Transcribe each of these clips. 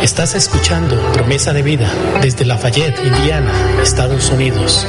Estás escuchando Promesa de Vida desde Lafayette, Indiana, Estados Unidos.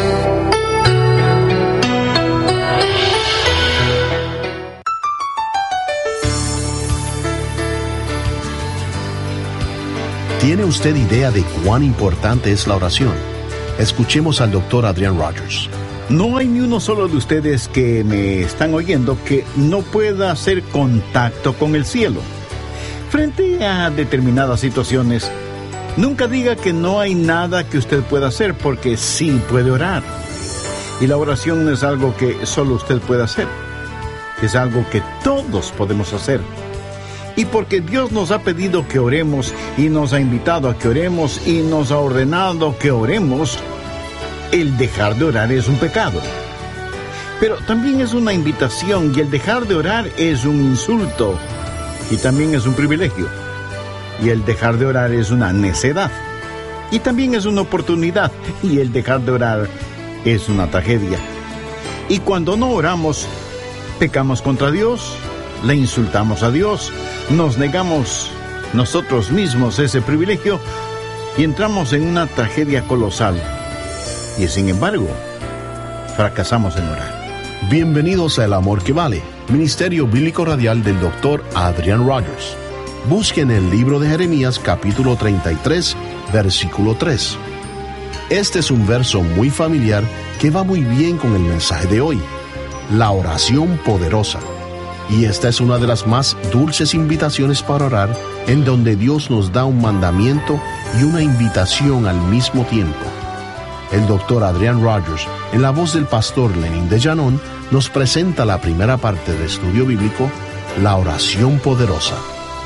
¿Tiene usted idea de cuán importante es la oración? Escuchemos al Dr. Adrian Rogers. No hay ni uno solo de ustedes que me están oyendo que no pueda hacer contacto con el cielo. Frente a determinadas situaciones, nunca diga que no hay nada que usted pueda hacer, porque sí puede orar. Y la oración no es algo que solo usted puede hacer. Es algo que todos podemos hacer. Y porque Dios nos ha pedido que oremos, y nos ha invitado a que oremos, y nos ha ordenado que oremos, el dejar de orar es un pecado. Pero también es una invitación, y el dejar de orar es un insulto. Y también es un privilegio. Y el dejar de orar es una necedad. Y también es una oportunidad. Y el dejar de orar es una tragedia. Y cuando no oramos, pecamos contra Dios, le insultamos a Dios, nos negamos nosotros mismos ese privilegio y entramos en una tragedia colosal. Y sin embargo, fracasamos en orar. Bienvenidos a El Amor que Vale, Ministerio Bíblico Radial del Dr. Adrian Rogers. Busquen el libro de Jeremías, capítulo 33, versículo 3. Este es un verso muy familiar que va muy bien con el mensaje de hoy, la oración poderosa. Y esta es una de las más dulces invitaciones para orar, en donde Dios nos da un mandamiento y una invitación al mismo tiempo. El Dr. Adrian Rogers, en la voz del pastor Lenin de Llanón, nos presenta la primera parte del estudio bíblico, la oración poderosa.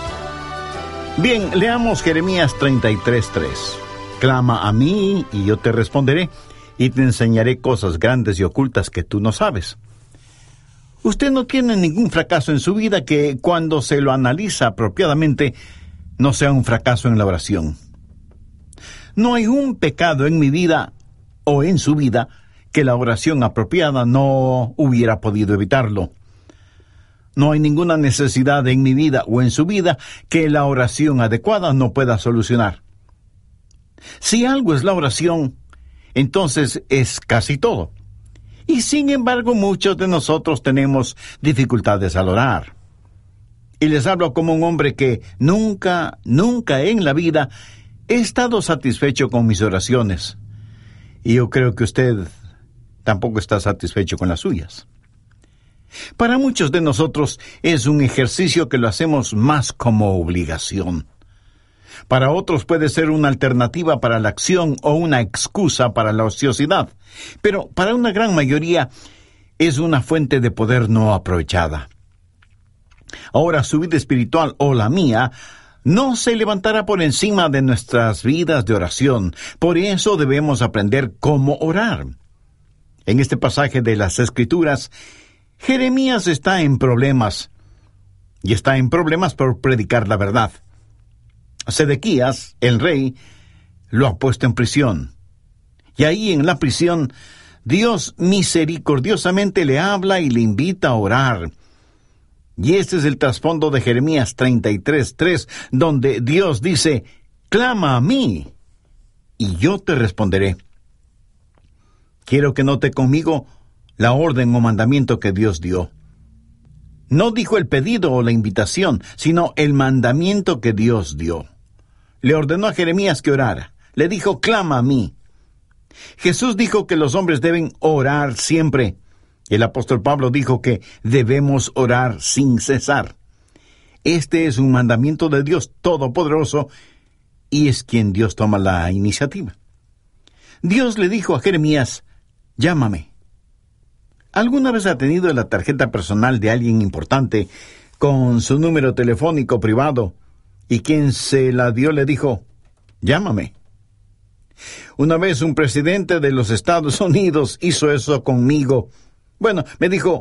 Bien, leamos Jeremías 33:3. Clama a mí y yo te responderé, y te enseñaré cosas grandes y ocultas que tú no sabes. Usted no tiene ningún fracaso en su vida que, cuando se lo analiza apropiadamente, no sea un fracaso en la oración. No hay un pecado en mi vida o en su vida que la oración apropiada no hubiera podido evitarlo. No hay ninguna necesidad en mi vida o en su vida que la oración adecuada no pueda solucionar. Si algo es la oración, entonces es casi todo. Y sin embargo, muchos de nosotros tenemos dificultades al orar. Y les hablo como un hombre que nunca en la vida he estado satisfecho con mis oraciones. Y yo creo que usted tampoco está satisfecho con las suyas. Para muchos de nosotros es un ejercicio que lo hacemos más como obligación. Para otros puede ser una alternativa para la acción o una excusa para la ociosidad. Pero para una gran mayoría es una fuente de poder no aprovechada. Ahora, su vida espiritual o la mía no se levantará por encima de nuestras vidas de oración. Por eso debemos aprender cómo orar. En este pasaje de las Escrituras, Jeremías está en problemas. Y está en problemas por predicar la verdad. Sedequías, el rey, lo ha puesto en prisión. Y ahí en la prisión, Dios misericordiosamente le habla y le invita a orar. Y este es el trasfondo de Jeremías 33:3, donde Dios dice, clama a mí, y yo te responderé. Quiero que note conmigo la orden o mandamiento que Dios dio. No dijo el pedido o la invitación, sino el mandamiento que Dios dio. Le ordenó a Jeremías que orara. Le dijo, clama a mí. Jesús dijo que los hombres deben orar siempre. El apóstol Pablo dijo que debemos orar sin cesar. Este es un mandamiento de Dios Todopoderoso y es quien Dios toma la iniciativa. Dios le dijo a Jeremías, llámame. ¿Alguna vez ha tenido la tarjeta personal de alguien importante con su número telefónico privado y quien se la dio le dijo, llámame? Una vez un presidente de los Estados Unidos hizo eso conmigo. Bueno, me dijo,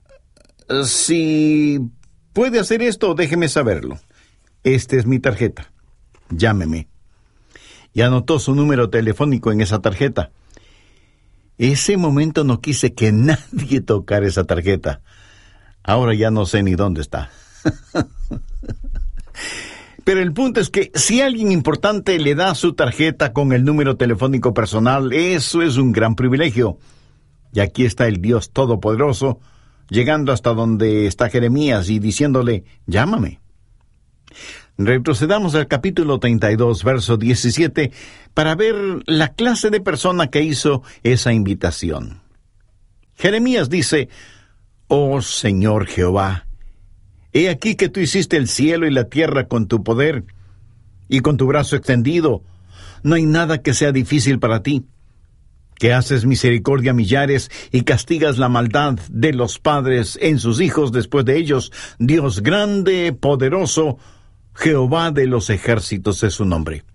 si puede hacer esto, déjeme saberlo. Esta es mi tarjeta. Llámeme. Y anotó su número telefónico en esa tarjeta. Ese momento no quise que nadie tocara esa tarjeta. Ahora ya no sé ni dónde está. Pero el punto es que si alguien importante le da su tarjeta con el número telefónico personal, eso es un gran privilegio. Y aquí está el Dios Todopoderoso, llegando hasta donde está Jeremías y diciéndole, llámame. Retrocedamos al capítulo 32, verso 17, para ver la clase de persona que hizo esa invitación. Jeremías dice, oh Señor Jehová, he aquí que tú hiciste el cielo y la tierra con tu poder y con tu brazo extendido. No hay nada que sea difícil para ti. Que haces misericordia a millares y castigas la maldad de los padres en sus hijos después de ellos. Dios grande, poderoso, Jehová de los ejércitos es su nombre.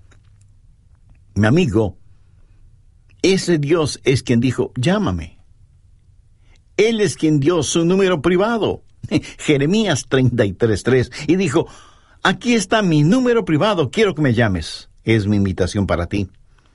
Mi amigo, ese Dios es quien dijo, llámame. Él es quien dio su número privado, Jeremías 33:3, y dijo, aquí está mi número privado, quiero que me llames. Es mi invitación para ti.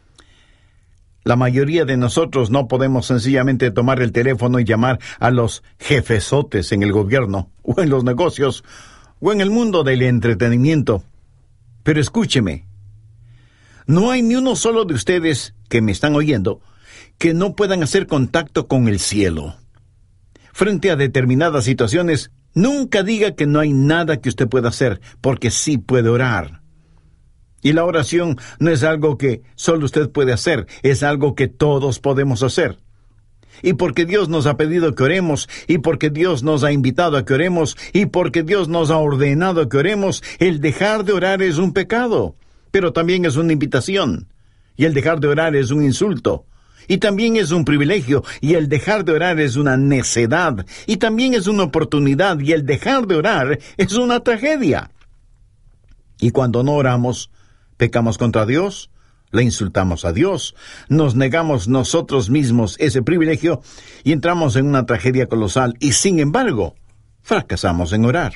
La mayoría de nosotros no podemos sencillamente tomar el teléfono y llamar a los jefesotes en el gobierno, o en los negocios, o en el mundo del entretenimiento. Pero escúcheme, no hay ni uno solo de ustedes que me están oyendo que no puedan hacer contacto con el cielo. Frente a determinadas situaciones, nunca diga que no hay nada que usted pueda hacer, porque sí puede orar. Y la oración no es algo que solo usted puede hacer, es algo que todos podemos hacer. Y porque Dios nos ha pedido que oremos, y porque Dios nos ha invitado a que oremos, y porque Dios nos ha ordenado que oremos, el dejar de orar es un pecado, pero también es una invitación. Y el dejar de orar es un insulto, y también es un privilegio, y el dejar de orar es una necedad, y también es una oportunidad, y el dejar de orar es una tragedia. Y cuando no oramos, pecamos contra Dios, le insultamos a Dios, nos negamos nosotros mismos ese privilegio y entramos en una tragedia colosal y, sin embargo, fracasamos en orar.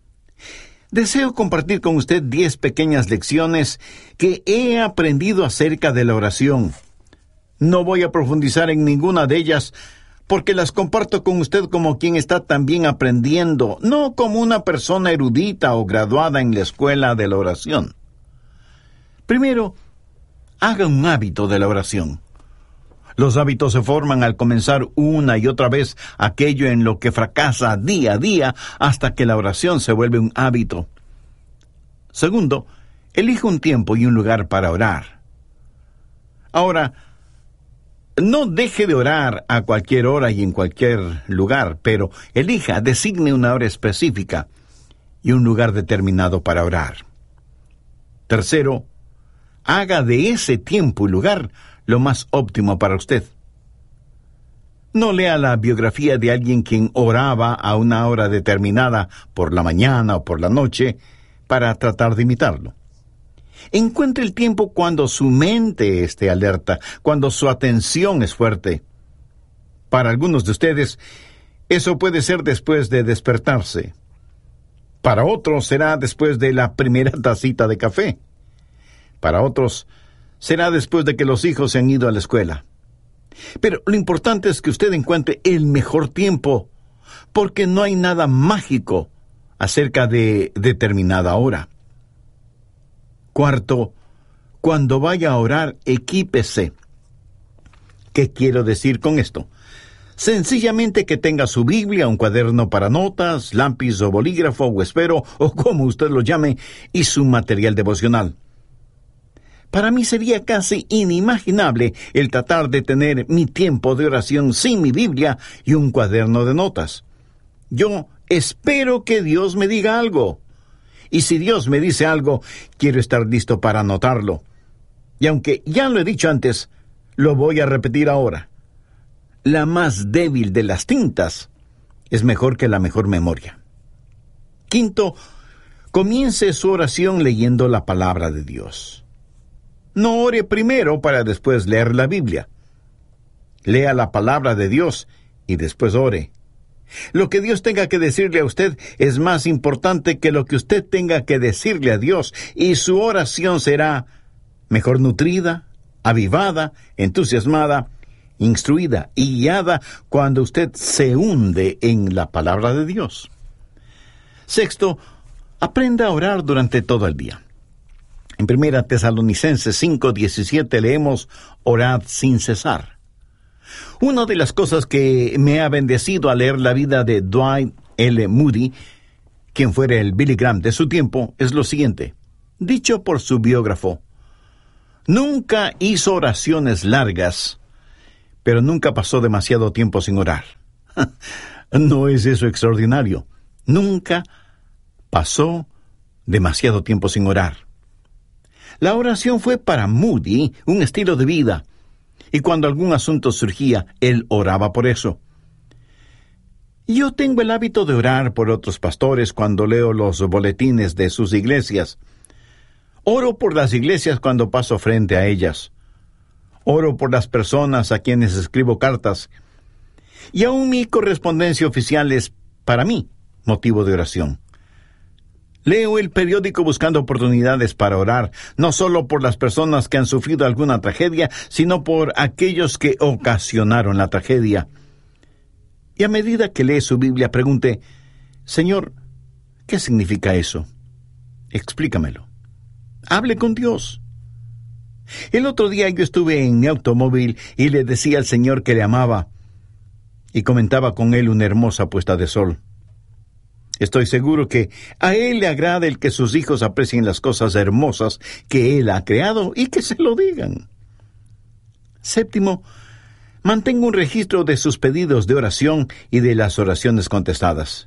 Deseo compartir con usted 10 pequeñas lecciones que he aprendido acerca de la oración. No voy a profundizar en ninguna de ellas porque las comparto con usted como quien está también aprendiendo, no como una persona erudita o graduada en la escuela de la oración. Primero, haga un hábito de la oración. Los hábitos se forman al comenzar una y otra vez aquello en lo que fracasa día a día hasta que la oración se vuelve un hábito. Segundo, elija un tiempo y un lugar para orar. Ahora, no deje de orar a cualquier hora y en cualquier lugar, pero designe una hora específica y un lugar determinado para orar. Tercero, haga de ese tiempo y lugar lo más óptimo para usted. No lea la biografía de alguien quien oraba a una hora determinada por la mañana o por la noche para tratar de imitarlo. Encuentre el tiempo cuando su mente esté alerta, cuando su atención es fuerte. Para algunos de ustedes, eso puede ser después de despertarse. Para otros será después de la primera tacita de café. Para otros, será después de que los hijos se han ido a la escuela. Pero lo importante es que usted encuentre el mejor tiempo, porque no hay nada mágico acerca de determinada hora. Cuarto, cuando vaya a orar, equípese. ¿Qué quiero decir con esto? Sencillamente que tenga su Biblia, un cuaderno para notas, lápiz o bolígrafo o esfero, o como usted lo llame, y su material devocional. Para mí sería casi inimaginable el tratar de tener mi tiempo de oración sin mi Biblia y un cuaderno de notas. Yo espero que Dios me diga algo. Y si Dios me dice algo, quiero estar listo para anotarlo. Y aunque ya lo he dicho antes, lo voy a repetir ahora. La más débil de las tintas es mejor que la mejor memoria. Quinto, comience su oración leyendo la palabra de Dios. No ore primero para después leer la Biblia. Lea la palabra de Dios y después ore. Lo que Dios tenga que decirle a usted es más importante que lo que usted tenga que decirle a Dios, y su oración será mejor nutrida, avivada, entusiasmada, instruida y guiada cuando usted se hunde en la palabra de Dios. Sexto, Aprenda a orar durante todo el día. En 1 Tesalonicenses 5:17 leemos, orad sin cesar. Una de las cosas que me ha bendecido al leer la vida de Dwight L. Moody, quien fuera el Billy Graham de su tiempo, es lo siguiente. Dicho por su biógrafo, nunca hizo oraciones largas, pero nunca pasó demasiado tiempo sin orar. ¿No es eso extraordinario? Nunca pasó demasiado tiempo sin orar. La oración fue para Moody un estilo de vida, y cuando algún asunto surgía, él oraba por eso. Yo tengo el hábito de orar por otros pastores cuando leo los boletines de sus iglesias. Oro por las iglesias cuando paso frente a ellas. Oro por las personas a quienes escribo cartas. Y aún mi correspondencia oficial es, para mí, motivo de oración. Leo el periódico buscando oportunidades para orar, no solo por las personas que han sufrido alguna tragedia, sino por aquellos que ocasionaron la tragedia. Y a medida que lee su Biblia, pregunte, Señor, ¿qué significa eso? Explícamelo. Hable con Dios. El otro día yo estuve en mi automóvil y le decía al Señor que le amaba, y comentaba con él una hermosa puesta de sol. Estoy seguro que a Él le agrada el que sus hijos aprecien las cosas hermosas que Él ha creado y que se lo digan. 7, mantenga un registro de sus pedidos de oración y de las oraciones contestadas.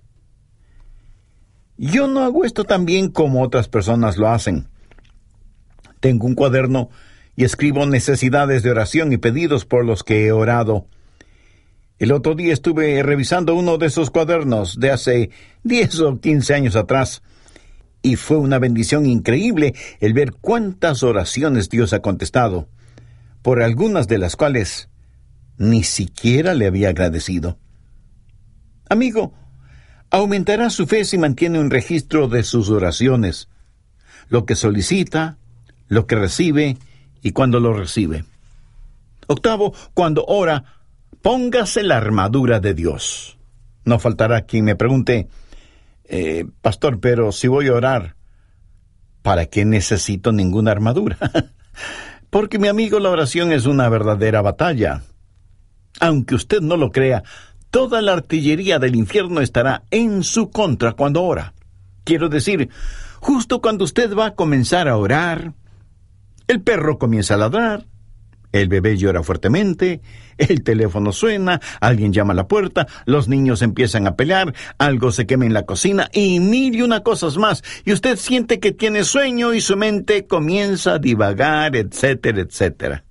Yo no hago esto tan bien como otras personas lo hacen. Tengo un cuaderno y escribo necesidades de oración y pedidos por los que he orado. El otro día estuve revisando uno de esos cuadernos de hace 10 o 15 años atrás, y fue una bendición increíble el ver cuántas oraciones Dios ha contestado, por algunas de las cuales ni siquiera le había agradecido. Amigo, aumentará su fe si mantiene un registro de sus oraciones, lo que solicita, lo que recibe y cuando lo recibe. 8, cuando ora, póngase la armadura de Dios. No faltará quien me pregunte, pastor, pero si voy a orar, ¿para qué necesito ninguna armadura? Porque, mi amigo, la oración es una verdadera batalla. Aunque usted no lo crea, toda la artillería del infierno estará en su contra cuando ora. Quiero decir, justo cuando usted va a comenzar a orar, el perro comienza a ladrar, el bebé llora fuertemente, el teléfono suena, alguien llama a la puerta, los niños empiezan a pelear, algo se quema en la cocina y mil y una cosas más, y usted siente que tiene sueño y su mente comienza a divagar, etcétera, etcétera.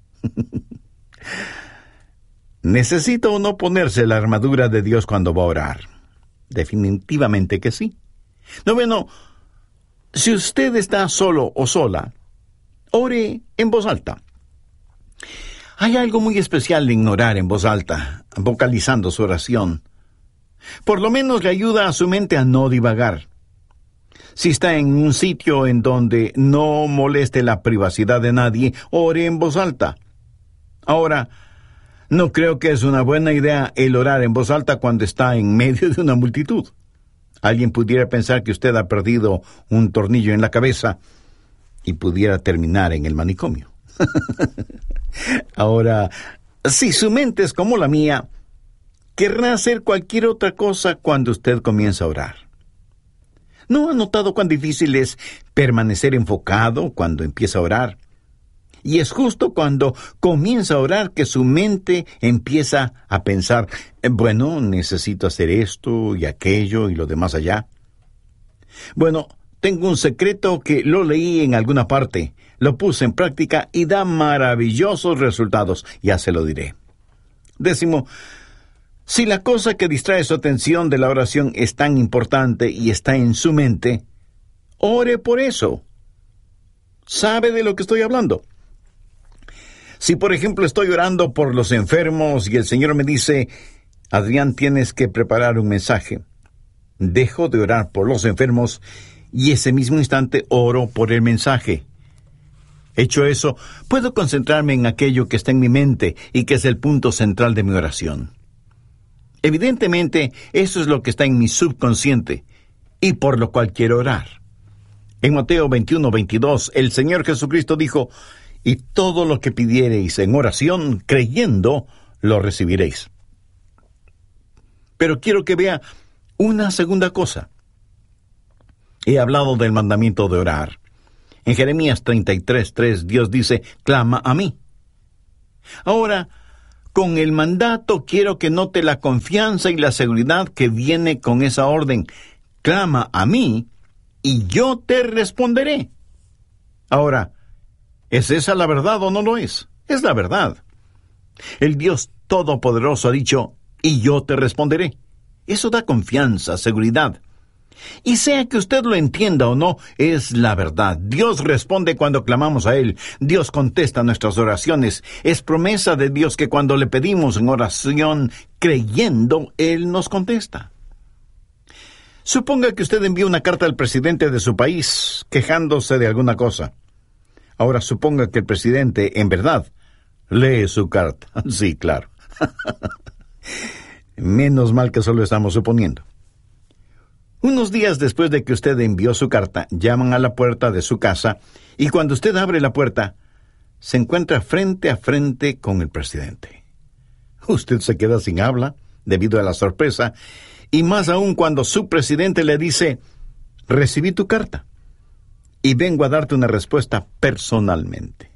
¿Necesita o no ponerse la armadura de Dios cuando va a orar? Definitivamente que sí. 9, si usted está solo o sola, ore en voz alta. Hay algo muy especial en orar en voz alta, vocalizando su oración. Por lo menos le ayuda a su mente a no divagar. Si está en un sitio en donde no moleste la privacidad de nadie, ore en voz alta. Ahora, no creo que es una buena idea el orar en voz alta cuando está en medio de una multitud. Alguien pudiera pensar que usted ha perdido un tornillo en la cabeza y pudiera terminar en el manicomio. Ahora, si su mente es como la mía, querrá hacer cualquier otra cosa cuando usted comienza a orar. ¿No ha notado cuán difícil es permanecer enfocado cuando empieza a orar? Y es justo cuando comienza a orar que su mente empieza a pensar, bueno, necesito hacer esto y aquello y lo demás allá. Bueno, tengo un secreto que lo leí en alguna parte, lo puse en práctica y da maravillosos resultados, ya se lo diré. 10, si la cosa que distrae su atención de la oración es tan importante y está en su mente, ore por eso. ¿Sabe de lo que estoy hablando? Si, por ejemplo, estoy orando por los enfermos y el Señor me dice, Adrián, tienes que preparar un mensaje, dejo de orar por los enfermos y ese mismo instante oro por el mensaje. Hecho eso, puedo concentrarme en aquello que está en mi mente y que es el punto central de mi oración. Evidentemente, eso es lo que está en mi subconsciente, y por lo cual quiero orar. En Mateo 21:22, el Señor Jesucristo dijo, y todo lo que pidiereis en oración, creyendo, lo recibiréis. Pero quiero que vea una segunda cosa. He hablado del mandamiento de orar. En Jeremías 33:3, Dios dice, clama a mí. Ahora, con el mandato quiero que note la confianza y la seguridad que viene con esa orden. Clama a mí y yo te responderé. Ahora, ¿es esa la verdad o no lo es? Es la verdad. El Dios Todopoderoso ha dicho, y yo te responderé. Eso da confianza, seguridad. Y sea que usted lo entienda o no, es la verdad. Dios responde cuando clamamos a Él. Dios contesta nuestras oraciones. Es promesa de Dios que cuando le pedimos en oración, creyendo, Él nos contesta. Suponga que usted envía una carta al presidente de su país, quejándose de alguna cosa. Ahora suponga que el presidente, en verdad, lee su carta. Sí, claro. Menos mal que solo estamos suponiendo. Unos días después de que usted envió su carta, llaman a la puerta de su casa y cuando usted abre la puerta, se encuentra frente a frente con el presidente. Usted se queda sin habla debido a la sorpresa y más aún cuando su presidente le dice, recibí tu carta y vengo a darte una respuesta personalmente.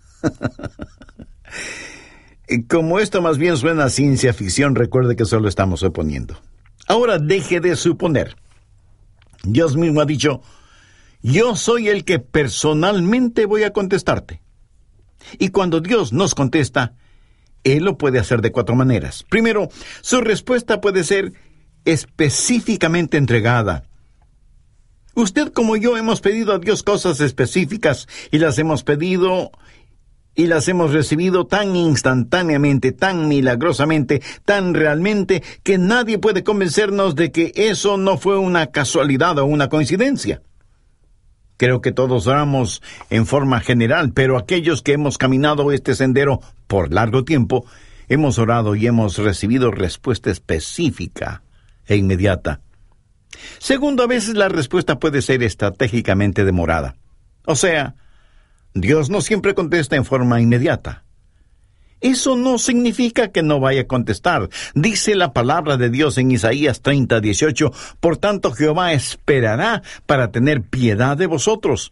Como esto más bien suena a ciencia ficción, recuerde que solo estamos suponiendo. Ahora deje de suponer. Dios mismo ha dicho, yo soy el que personalmente voy a contestarte. Y cuando Dios nos contesta, Él lo puede hacer de 4 maneras. Primero, su respuesta puede ser específicamente entregada. Usted como yo hemos pedido a Dios cosas específicas y las hemos pedido y las hemos recibido tan instantáneamente, tan milagrosamente, tan realmente, que nadie puede convencernos de que eso no fue una casualidad o una coincidencia. Creo que todos oramos en forma general, pero aquellos que hemos caminado este sendero por largo tiempo, hemos orado y hemos recibido respuesta específica e inmediata. Segundo, a veces la respuesta puede ser estratégicamente demorada. O sea, Dios no siempre contesta en forma inmediata. Eso no significa que no vaya a contestar. Dice la palabra de Dios en Isaías 30:18, por tanto Jehová esperará para tener piedad de vosotros.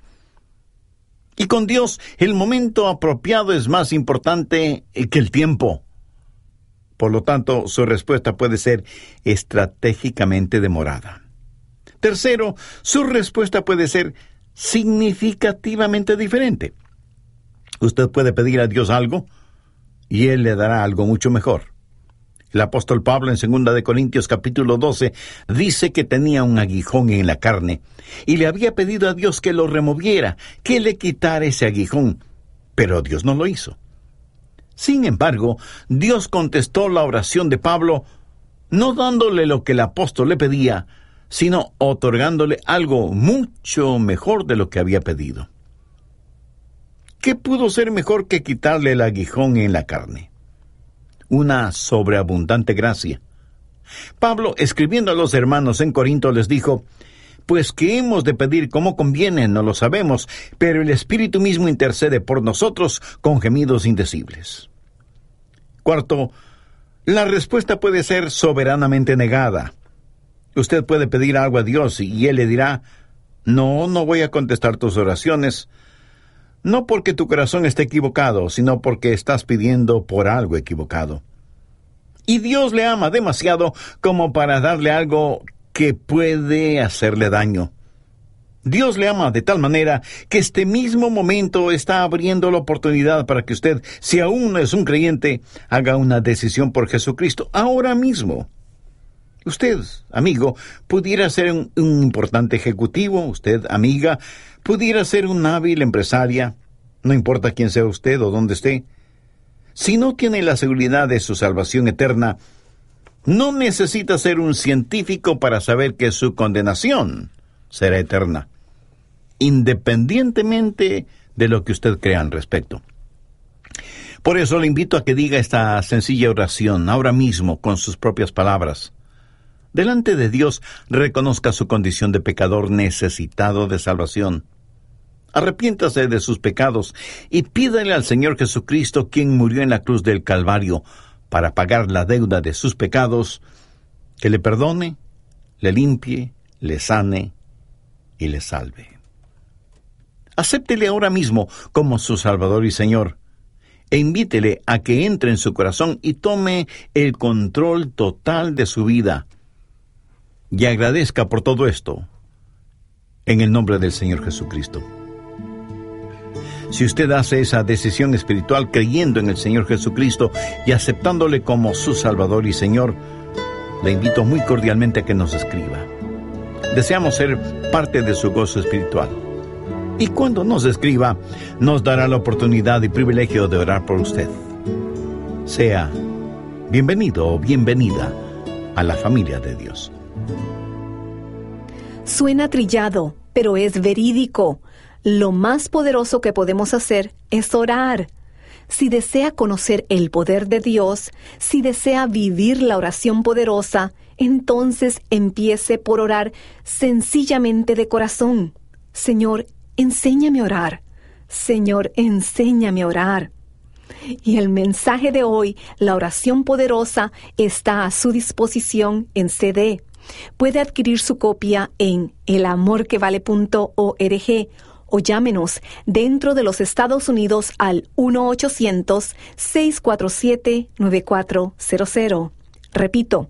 Y con Dios, el momento apropiado es más importante que el tiempo. Por lo tanto, su respuesta puede ser estratégicamente demorada. Tercero, su respuesta puede ser significativamente diferente. Usted puede pedir a Dios algo y Él le dará algo mucho mejor. El apóstol Pablo en 2 Corintios capítulo 12 dice que tenía un aguijón en la carne y le había pedido a Dios que lo removiera, que le quitara ese aguijón, pero Dios no lo hizo. Sin embargo, Dios contestó la oración de Pablo no dándole lo que el apóstol le pedía, sino otorgándole algo mucho mejor de lo que había pedido. ¿Qué pudo ser mejor que quitarle el aguijón en la carne? Una sobreabundante gracia. Pablo, escribiendo a los hermanos en Corinto, les dijo, pues que hemos de pedir como conviene, no lo sabemos, pero el Espíritu mismo intercede por nosotros con gemidos indecibles. Cuarto, la respuesta puede ser soberanamente negada. Usted puede pedir algo a Dios y Él le dirá, no voy a contestar tus oraciones, no porque tu corazón esté equivocado, sino porque estás pidiendo por algo equivocado. Y Dios le ama demasiado como para darle algo que puede hacerle daño. Dios le ama de tal manera que este mismo momento está abriendo la oportunidad para que usted, si aún no es un creyente, haga una decisión por Jesucristo ahora mismo. Usted, amigo, pudiera ser un importante ejecutivo. Usted, amiga, pudiera ser una hábil empresaria. No importa quién sea usted o dónde esté. Si no tiene la seguridad de su salvación eterna, no necesita ser un científico para saber que su condenación será eterna, independientemente de lo que usted crea al respecto. Por eso le invito a que diga esta sencilla oración ahora mismo con sus propias palabras. delante de Dios, reconozca su condición de pecador necesitado de salvación. Arrepiéntase de sus pecados y pídale al Señor Jesucristo, quien murió en la cruz del Calvario para pagar la deuda de sus pecados, que le perdone, le limpie, le sane y le salve. Acéptele ahora mismo como su Salvador y Señor, e invítele a que entre en su corazón y tome el control total de su vida. Y agradezca por todo esto, en el nombre del Señor Jesucristo. Si usted hace esa decisión espiritual creyendo en el Señor Jesucristo y aceptándole como su Salvador y Señor, le invito muy cordialmente a que nos escriba. Deseamos ser parte de su gozo espiritual. Y cuando nos escriba, nos dará la oportunidad y privilegio de orar por usted. Sea bienvenido o bienvenida a la familia de Dios. Suena trillado, pero es verídico. Lo más poderoso que podemos hacer es orar. Si desea conocer el poder de Dios, si desea vivir la oración poderosa, entonces empiece por orar sencillamente de corazón. Señor, enséñame a orar. Señor, enséñame a orar. Y el mensaje de hoy, la oración poderosa, está a su disposición en CD. Puede adquirir su copia en elamorquevale.org o llámenos dentro de los Estados Unidos al 1-800-647-9400. Repito,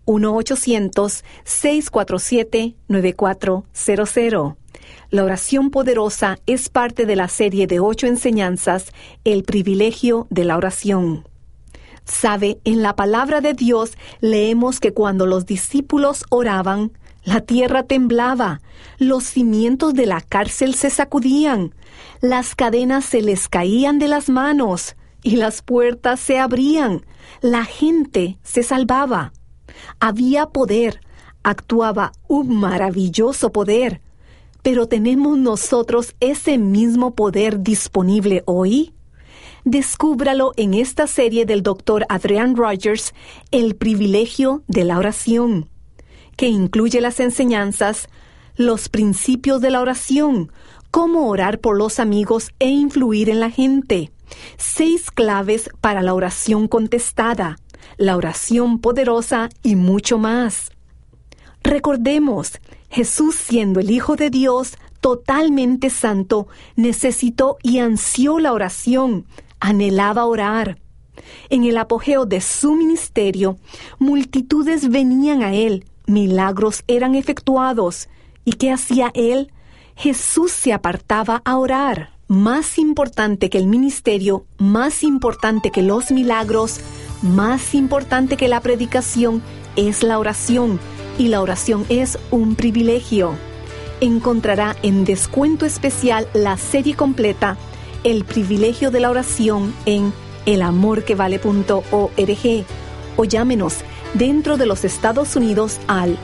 1-800-647-9400. La oración poderosa es parte de la serie de 8 enseñanzas, El privilegio de la oración. Sabe, en la palabra de Dios leemos que cuando los discípulos oraban, la tierra temblaba, los cimientos de la cárcel se sacudían, las cadenas se les caían de las manos y las puertas se abrían. La gente se salvaba. Había poder, actuaba un maravilloso poder. Pero ¿tenemos nosotros ese mismo poder disponible hoy? Descúbralo en esta serie del Dr. Adrian Rogers, El privilegio de la oración, que incluye las enseñanzas, los principios de la oración, cómo orar por los amigos e influir en la gente, 6 claves para la oración contestada, la oración poderosa y mucho más. Recordemos, Jesús, siendo el Hijo de Dios, totalmente santo, necesitó y ansió la oración, anhelaba orar. En el apogeo de su ministerio, multitudes venían a él, milagros eran efectuados. ¿Y qué hacía él? Jesús se apartaba a orar. Más importante que el ministerio, más importante que los milagros, más importante que la predicación, es la oración. Y la oración es un privilegio. Encontrará en descuento especial la serie completa, El privilegio de la oración, en elamorquevale.org o llámenos dentro de los Estados Unidos al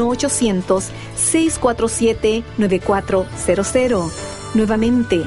1-800-647-9400. Nuevamente,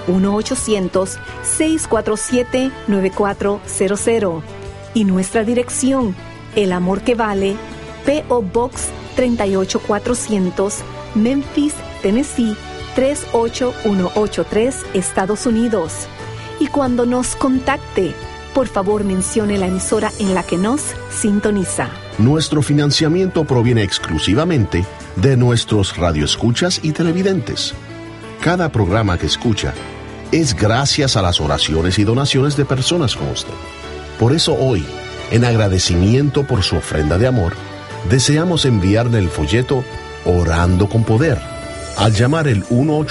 1-800-647-9400. Y nuestra dirección, El Amor que Vale, P.O. Box 38400, Memphis, Tennessee 38183, Estados Unidos. Y cuando nos contacte, por favor mencione la emisora en la que nos sintoniza. Nuestro financiamiento proviene exclusivamente de nuestros radioescuchas y televidentes. Cada programa que escucha es gracias a las oraciones y donaciones de personas como usted. Por eso hoy, en agradecimiento por su ofrenda de amor, deseamos enviarle el folleto Orando con Poder al llamar el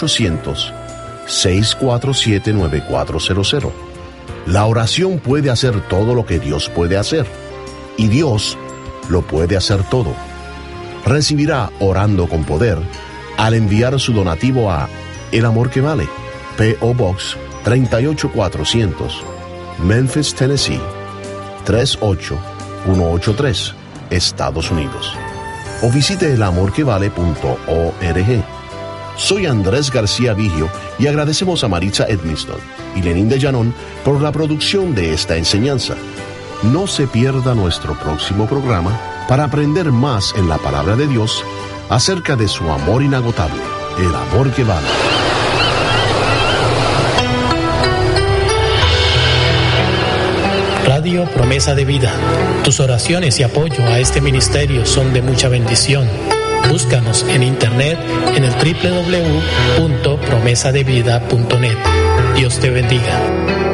1-800-647-9400. La oración puede hacer todo lo que Dios puede hacer, y Dios lo puede hacer todo. Recibirá Orando con Poder al enviar su donativo a El Amor que Vale, P.O. Box 38400, Memphis, Tennessee 38183, Estados Unidos. O visite elamorquevale.org. Soy Andrés García Vigio y agradecemos a Maritza Edmiston y Lenín de Llanón por la producción de esta enseñanza. No se pierda nuestro próximo programa para aprender más en la palabra de Dios acerca de su amor inagotable, el amor que vale. Radio Promesa de Vida. Tus oraciones y apoyo a este ministerio son de mucha bendición. Búscanos en internet en el www.promesadevida.net. Dios te bendiga.